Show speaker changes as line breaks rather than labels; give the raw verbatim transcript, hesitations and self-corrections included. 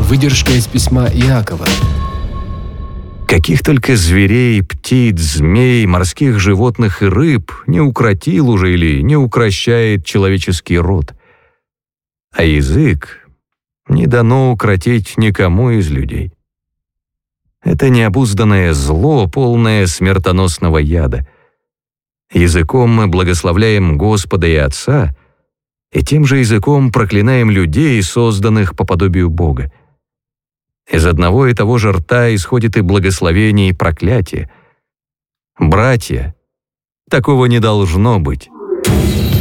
Выдержка из письма Иакова.
Каких только зверей, птиц, змей, морских животных и рыб не укротил уже или не укрощает человеческий род. А язык не дано укротить никому из людей. Это необузданное зло, полное смертоносного яда. Языком мы благословляем Господа и Отца, и тем же языком проклинаем людей, созданных по подобию Бога. Из одного и того же рта исходит и благословение, и проклятие. Братья, такого не должно быть.